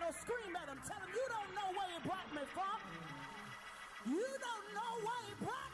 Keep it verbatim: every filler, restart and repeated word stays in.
or scream at him. Tell him you don't know where he brought me from. You don't know where he brought